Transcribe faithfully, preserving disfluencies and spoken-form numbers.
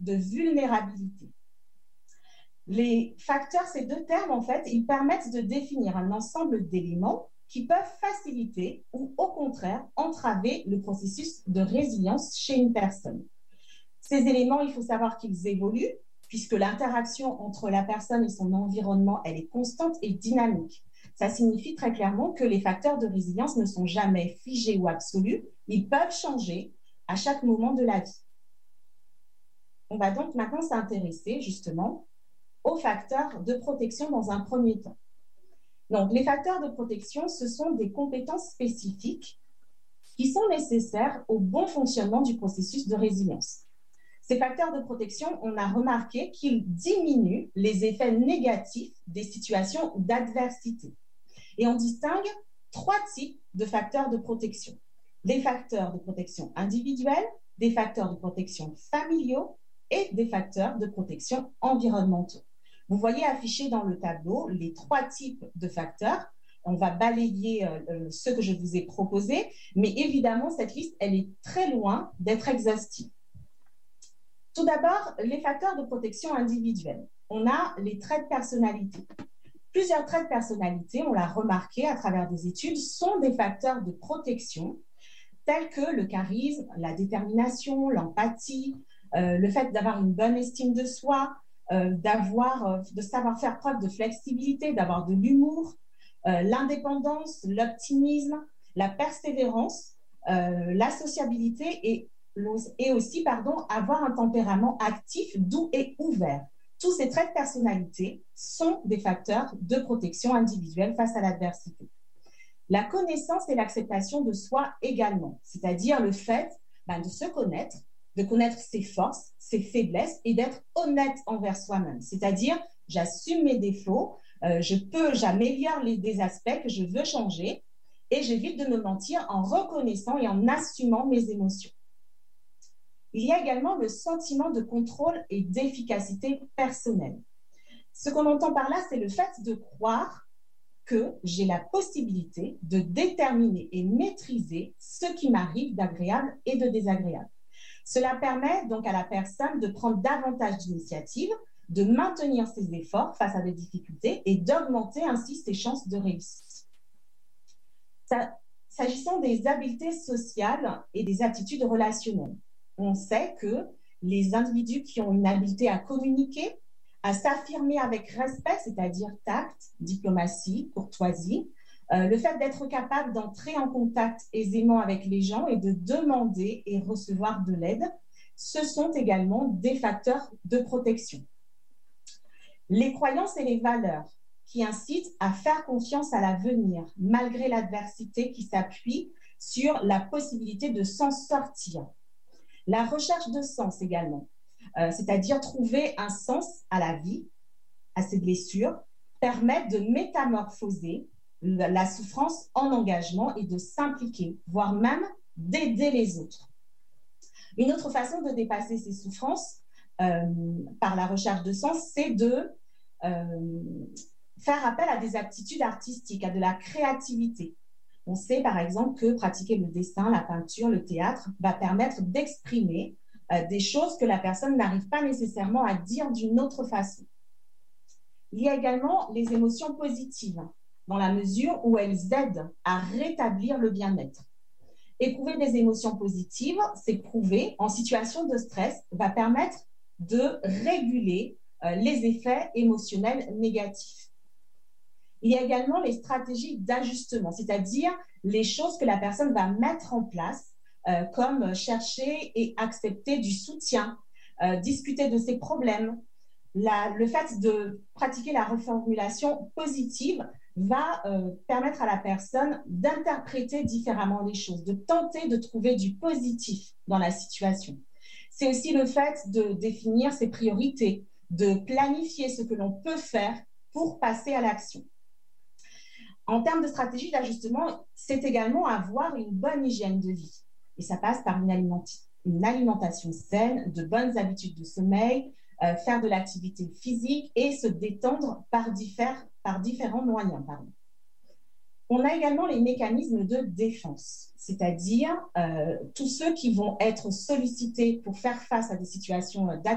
de vulnérabilité. Les facteurs, ces deux termes, en fait, ils permettent de définir un ensemble d'éléments qui peuvent faciliter ou, au contraire, entraver le processus de résilience chez une personne. Ces éléments, il faut savoir qu'ils évoluent, puisque l'interaction entre la personne et son environnement, elle est constante et dynamique. Ça signifie très clairement que les facteurs de résilience ne sont jamais figés ou absolus, ils peuvent changer à chaque moment de la vie. On va donc maintenant s'intéresser justement aux facteurs de protection dans un premier temps. Donc, les facteurs de protection, ce sont des compétences spécifiques qui sont nécessaires au bon fonctionnement du processus de résilience. Ces facteurs de protection, on a remarqué qu'ils diminuent les effets négatifs des situations d'adversité. Et on distingue trois types de facteurs de protection. Des facteurs de protection individuels, des facteurs de protection familiaux et des facteurs de protection environnementaux. Vous voyez affiché dans le tableau les trois types de facteurs. On va balayer euh, ceux que je vous ai proposés, mais évidemment, cette liste, elle est très loin d'être exhaustive. Tout d'abord, les facteurs de protection individuelle. On a les traits de personnalité. Plusieurs traits de personnalité, on l'a remarqué à travers des études, sont des facteurs de protection tels que le charisme, la détermination, l'empathie, euh, le fait d'avoir une bonne estime de soi, euh, d'avoir, euh, de savoir faire preuve de flexibilité, d'avoir de l'humour, euh, l'indépendance, l'optimisme, la persévérance, euh, la sociabilité et, et aussi pardon, avoir un tempérament actif, doux et ouvert. Tous ces traits de personnalité sont des facteurs de protection individuelle face à l'adversité. La connaissance et l'acceptation de soi également, c'est-à-dire le fait ben, de se connaître, de connaître ses forces, ses faiblesses et d'être honnête envers soi-même. C'est-à-dire, j'assume mes défauts, euh, je peux, j'améliore les, des aspects que je veux changer et j'évite de me mentir en reconnaissant et en assumant mes émotions. Il y a également le sentiment de contrôle et d'efficacité personnelle. Ce qu'on entend par là, c'est le fait de croire que j'ai la possibilité de déterminer et maîtriser ce qui m'arrive d'agréable et de désagréable. Cela permet donc à la personne de prendre davantage d'initiatives, de maintenir ses efforts face à des difficultés et d'augmenter ainsi ses chances de réussite. S'agissant des habiletés sociales et des aptitudes relationnelles, on sait que les individus qui ont une habileté à communiquer, à s'affirmer avec respect, c'est-à-dire tact, diplomatie, courtoisie, euh, le fait d'être capable d'entrer en contact aisément avec les gens et de demander et recevoir de l'aide, ce sont également des facteurs de protection. Les croyances et les valeurs qui incitent à faire confiance à l'avenir, malgré l'adversité qui s'appuie sur la possibilité de s'en sortir. La recherche de sens également, euh, c'est-à-dire trouver un sens à la vie, à ses blessures, permet de métamorphoser la souffrance en engagement et de s'impliquer, voire même d'aider les autres. Une autre façon de dépasser ces souffrances euh, par la recherche de sens, c'est de euh, faire appel à des aptitudes artistiques, à de la créativité. On sait par exemple que pratiquer le dessin, la peinture, le théâtre va permettre d'exprimer euh, des choses que la personne n'arrive pas nécessairement à dire d'une autre façon. Il y a également les émotions positives, dans la mesure où elles aident à rétablir le bien-être. Éprouver des émotions positives, c'est prouvé, en situation de stress, va permettre de réguler euh, les effets émotionnels négatifs. Il y a également les stratégies d'ajustement, c'est-à-dire les choses que la personne va mettre en place, euh, comme chercher et accepter du soutien, euh, discuter de ses problèmes. La, le fait de pratiquer la reformulation positive va euh, permettre à la personne d'interpréter différemment les choses, de tenter de trouver du positif dans la situation. C'est aussi le fait de définir ses priorités, de planifier ce que l'on peut faire pour passer à l'action. En termes de stratégie d'ajustement, c'est également avoir une bonne hygiène de vie. Et ça passe par une, alimenti- une alimentation saine, de bonnes habitudes de sommeil, euh, faire de l'activité physique et se détendre par, diffère, par différents moyens. Pardon. On a également les mécanismes de défense, c'est-à-dire euh, tous ceux qui vont être sollicités pour faire face à des situations d'adversité